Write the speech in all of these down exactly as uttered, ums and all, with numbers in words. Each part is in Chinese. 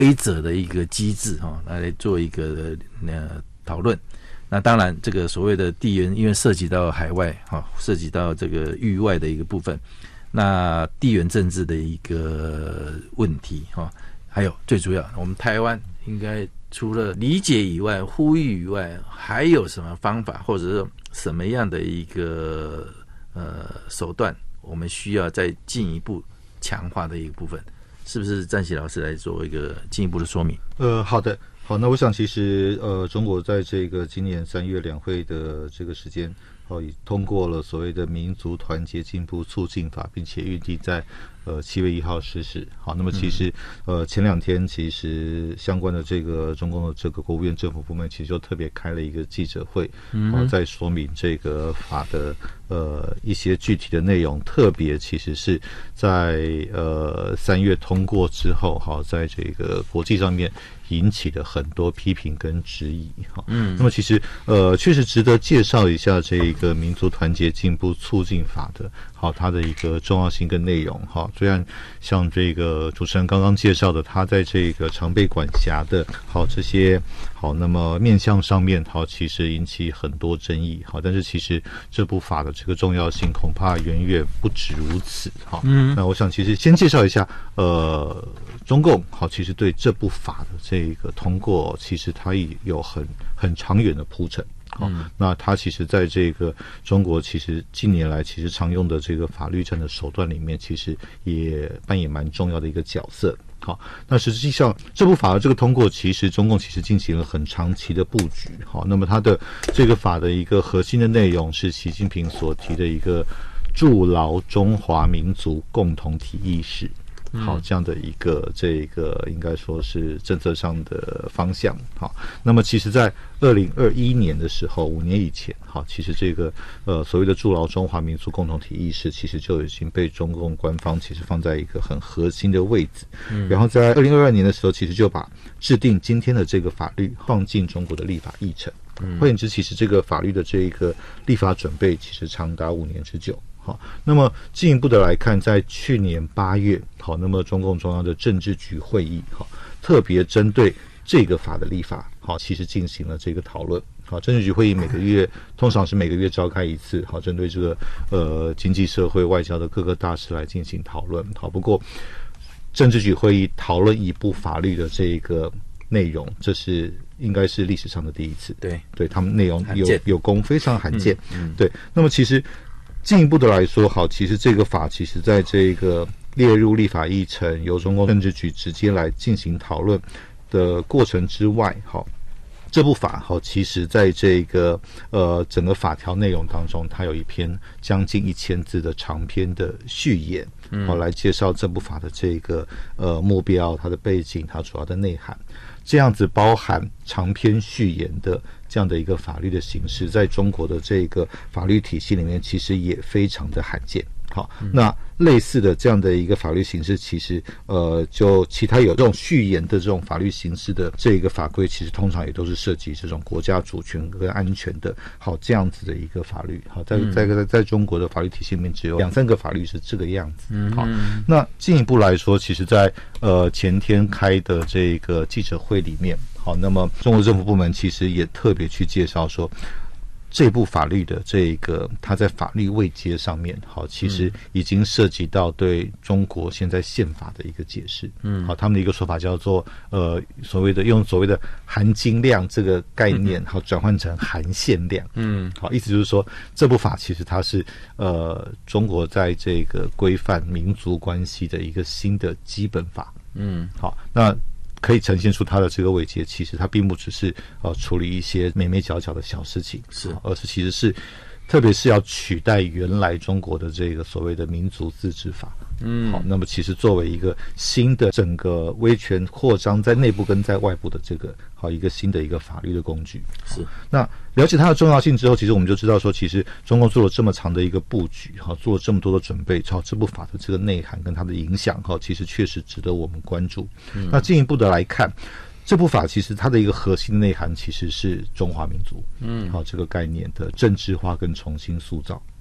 规则的一个机制哈、哦，来做一个呃讨论。那当然，这个所谓的地缘，因为涉及到海外哈、哦，涉及到这个域外的一个部分，那地缘政治的一个问题哈、哦，还有最主要，我们台湾应该除了理解以外、呼吁以外，还有什么方法，或者是什么样的一个呃手段，我们需要再进一步强化的一个部分，是不是占喜老师来做一个进一步的说明？ 呃，好的。好，那我想其实呃，中国在这个今年三月两会的这个时间，哦，已通过了所谓的民族团结进步促进法，并且预计在呃七月一号实施。好，那么其实、嗯、呃前两天其实相关的这个中共的这个国务院政府部门其实就特别开了一个记者会，嗯，哦，在说明这个法的呃一些具体的内容，特别其实是在呃三月通过之后，好，在这个国际上面引起了很多批评跟质疑。好，嗯，那么其实呃确实值得介绍一下这个民族团结进步促进法的好它的一个重要性跟内容。好，虽然像这个主持人刚刚介绍的，它在这个常被管辖的好这些好，那么面向上面好其实引起很多争议。好，但是其实这部法的这个重要性恐怕远远不止如此。好，嗯，那我想其实先介绍一下呃中共好其实对这部法的这个通过，其实它也有很很长远的铺陈。好，那它其实在这个中国其实近年来其实常用的这个法律战的手段里面，其实也扮演蛮重要的一个角色。好，那实际上这部法的这个通过，其实中共其实进行了很长期的布局。好，那么它的这个法的一个核心的内容是习近平所提的一个筑牢中华民族共同体意识。好，这样的一个这个应该说是政策上的方向。好，那么其实在二零二一年的时候，五年以前，好，其实这个呃所谓的筑牢中华民族共同体意识，其实就已经被中共官方其实放在一个很核心的位置。嗯，然后在二零二二年的时候，其实就把制定今天的这个法律放进中国的立法议程。嗯，换言之，其实这个法律的这个立法准备，其实长达五年之久。好，那么进一步的来看，在去年八月，好，那么中共中央的政治局会议，好，特别针对这个法的立法，好，其实进行了这个讨论。好，政治局会议每个月通常是每个月召开一次，好，针对这个呃经济社会外交的各个大事来进行讨论。好，不过政治局会议讨论一部法律的这个内容，这是应该是历史上的第一次。对，对他们内容有有功，非常罕见。嗯，嗯对。那么其实进一步的来说，好，其实这个法其实在这个列入立法议程，由中共政治局直接来进行讨论的过程之外，好，这部法好，其实在这个呃整个法条内容当中，它有一篇将近一千字的长篇的序言，好，来介绍这部法的这个呃目标、它的背景、它主要的内涵。这样子包含长篇序言的这样的一个法律的形式，在中国的这个法律体系里面，其实也非常的罕见。好，那类似的这样的一个法律形式，其实呃，就其他有这种序言的这种法律形式的这个法规，其实通常也都是涉及这种国家主权跟安全的。好，这样子的一个法律，好，在在在在中国的法律体系里面，只有两三个法律是这个样子。好，那进一步来说，其实在呃前天开的这个记者会里面，好，那么中国政府部门其实也特别去介绍说，这部法律的这个它在法律位阶上面，好，其实已经涉及到对中国现在宪法的一个解释。嗯，好，他们的一个说法叫做呃所谓的用所谓的含金量这个概念，好，转换成含限量。嗯，好，意思就是说这部法其实它是呃中国在这个规范民族关系的一个新的基本法。嗯，好，那可以呈现出它的这个位阶，其实它并不只是呃处理一些眉眉角角的小事情，是，而是其实是，特别是要取代原来中国的这个所谓的民族自治法。嗯，好，那么其实作为一个新的整个威权扩张在内部跟在外部的这个好一个新的一个法律的工具。是，那了解它的重要性之后，其实我们就知道说，其实中共做了这么长的一个布局，哈，做了这么多的准备，朝这部法的这个内涵跟它的影响，哈，其实确实值得我们关注。嗯，那进一步的来看，这部法其实它的一个核心内涵其实是中华民族，嗯，好，这个概念的政治化跟重新塑造。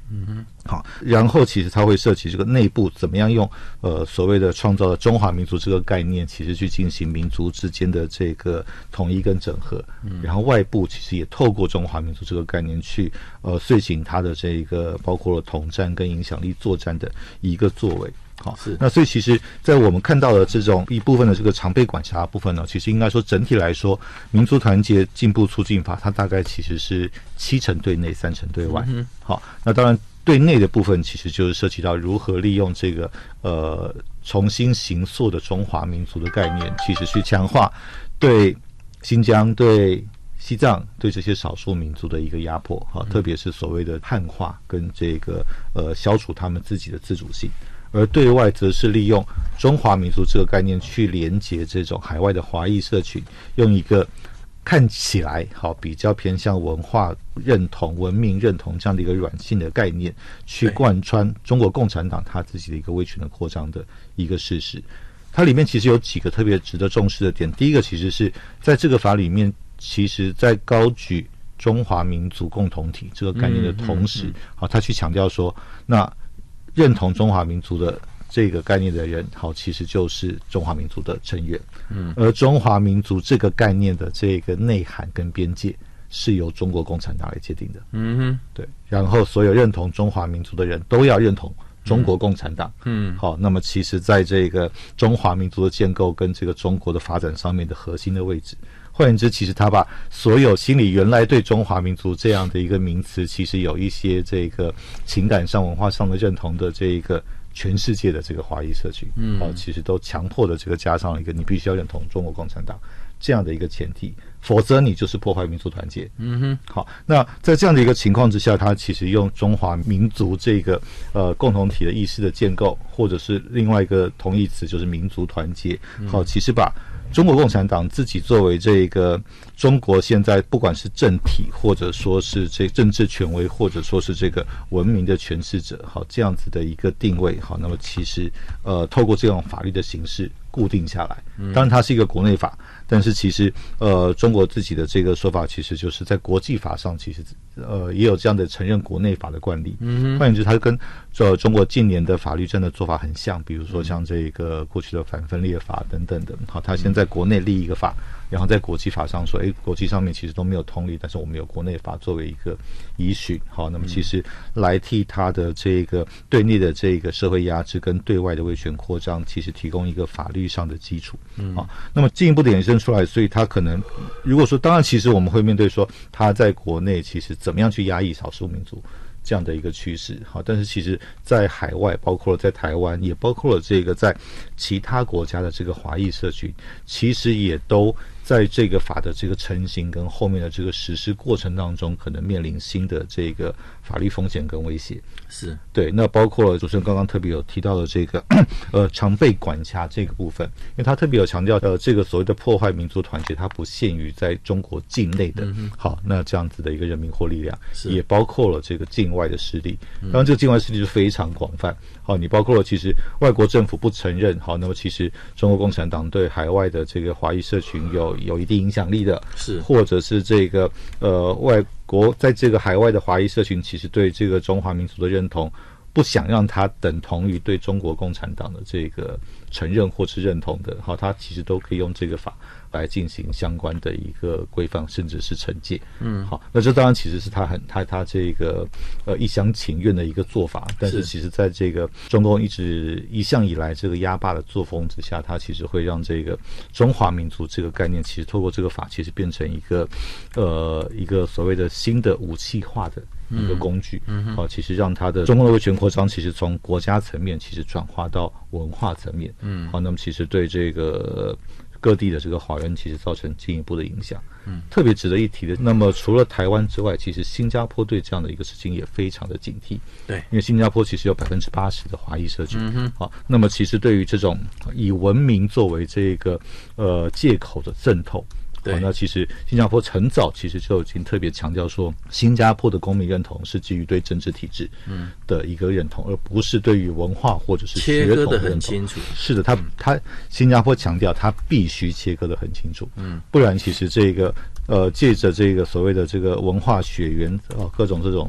嗯哼，好，然后其实它会涉及这个内部怎么样用呃所谓的创造了中华民族这个概念，其实去进行民族之间的这个统一跟整合，嗯，然后外部其实也透过中华民族这个概念去呃遂行它的这个包括了统战跟影响力作战的一个作为。好，是那所以其实在我们看到的这种一部分的这个常被管辖的部分呢，其实应该说整体来说，民族团结进步促进法它大概其实是七成对内，三成对外。嗯、好，那当然对内的部分其实就是涉及到如何利用这个呃重新形塑的中华民族的概念，其实去强化对新疆、对西藏、对这些少数民族的一个压迫。好，特别是所谓的汉化跟这个呃消除他们自己的自主性。而对外则是利用中华民族这个概念去连接这种海外的华裔社群，用一个看起来好比较偏向文化认同、文明认同这样的一个软性的概念，去贯穿中国共产党他自己的一个威权的扩张的一个事实。它里面其实有几个特别值得重视的点。第一个其实是在这个法里面，其实在高举中华民族共同体这个概念的同时，嗯嗯嗯好，他去强调说，那认同中华民族的这个概念的人，好，其实就是中华民族的成员。嗯，而中华民族这个概念的这个内涵跟边界是由中国共产党来界定的。嗯哼，对。然后所有认同中华民族的人都要认同中国共产党。嗯，好，那么其实在这个中华民族的建构跟这个中国的发展上面的核心的位置。换言之，其实他把所有心里原来对中华民族这样的一个名词，其实有一些这个情感上、文化上的认同的这一个全世界的这个华裔社群，嗯，好，其实都强迫的这个加上了一个你必须要认同中国共产党这样的一个前提，否则你就是破坏民族团结。嗯哼，好，那在这样的一个情况之下，他其实用中华民族这个呃共同体的意识的建构，或者是另外一个同义词就是民族团结，好，其实把中国共产党自己作为这个中国现在不管是政体，或者说是这政治权威，或者说是这个文明的诠释者，好，这样子的一个定位，好，那么其实呃透过这种法律的形式固定下来。当然它是一个国内法，但是其实呃中国自己的这个说法，其实就是在国际法上其实呃也有这样的承认国内法的惯例。嗯，换言之，它跟呃中国近年的法律战的做法很像，比如说像这个过去的反分裂法等等的。好，它现在国内立一个法，然后在国际法上说，哎，国际上面其实都没有通例，但是我们有国内法作为一个依循。好，那么其实来替它的这个对内的这个社会压制跟对外的威权扩张，其实提供一个法律上的基础。嗯，好，那么进一步的衍生出来，所以它可能如果说，当然其实我们会面对说，它在国内其实怎么样去压抑少数民族这样的一个趋势。好，但是其实在海外，包括了在台湾，也包括了这个在其他国家的这个华裔社群，其实也都在这个法的这个成型跟后面的这个实施过程当中，可能面临新的这个法律风险跟威胁。是对，那包括了主持人刚刚特别有提到的这个呃常被管辖这个部分，因为他特别有强调呃这个所谓的破坏民族团结，它不限于在中国境内的、嗯、好那这样子的一个人民或力量，也包括了这个境外的势力。当然这个境外势力是非常广泛。好，你包括了其实外国政府不承认，好，那么其实中国共产党对海外的这个华裔社群有有一定影响力的，是或者是这个呃外国在这个海外的华裔社群，其实对这个中华民族的认同，不想让它等同于对中国共产党的这个承认或是认同的，好，它其实都可以用这个法来进行相关的一个规范，甚至是惩戒。嗯，好，那这当然其实是他很他他这个呃一厢情愿的一个做法，但是其实在这个中共一直一向以来这个压霸的作风之下，它其实会让这个中华民族这个概念，其实透过这个法，其实变成一个呃一个所谓的新的武器化的一个工具。嗯，好、嗯，其实让它的中共的威权扩张，其实从国家层面其实转化到文化层面。嗯，好，那么其实对这个各地的这个华人其实造成进一步的影响。嗯，特别值得一提的，那么除了台湾之外，其实新加坡对这样的一个事情也非常的警惕。对，因为新加坡其实有百分之八十的华裔社群。嗯哼，好，那么其实对于这种以文明作为这个呃借口的渗透。对、哦，那其实新加坡很早其实就已经特别强调说，新加坡的公民认同是基于对政治体制的一个认同，嗯、而不是对于文化或者是血统的认同。切割得很清楚。是的，他他新加坡强调他必须切割得很清楚，嗯，不然其实这个呃借着这个所谓的这个文化血缘啊、呃、各种这种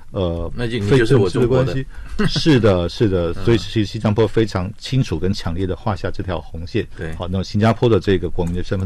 呃， 那就你非就是我政治的中国的关系。是的，是的，所以其实新加坡非常清楚跟强烈的画下这条红线。 对， 好，那么新加坡的这个国民的身份